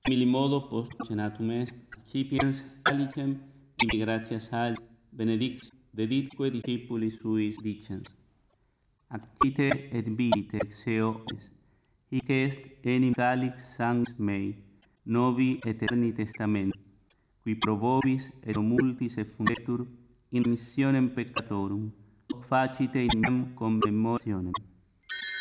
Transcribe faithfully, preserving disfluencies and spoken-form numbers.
simili modo post cenatum est cipiens calicem in gratia salus benedictio deditque discipulis suis dicens: Accite et bibite ex eo es, hic est enim calix sanguis mei, novi aeterni testamenti, qui pro vobis et pro multis effundetur in remissionem peccatorum, hoc facite in meam commemorationem.